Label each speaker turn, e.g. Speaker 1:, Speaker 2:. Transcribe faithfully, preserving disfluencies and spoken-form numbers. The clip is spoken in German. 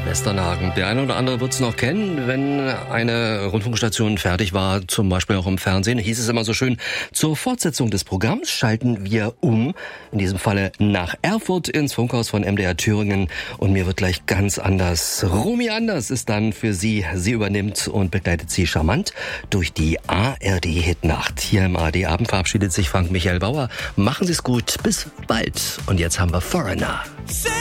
Speaker 1: Westernhagen. Der eine oder andere wird es noch kennen, wenn eine Rundfunkstation fertig war, zum Beispiel auch im Fernsehen, hieß es immer so schön, zur Fortsetzung des Programms schalten wir um, in diesem Falle nach Erfurt ins Funkhaus von M D R Thüringen, und mir wird gleich ganz anders. Romy Anders ist dann für Sie. Sie übernimmt und begleitet Sie charmant durch die A R D-Hitnacht. Hier im A R D-Abend verabschiedet sich Frank Michael Bauer. Machen Sie es gut, bis bald. Und jetzt haben wir Foreigner.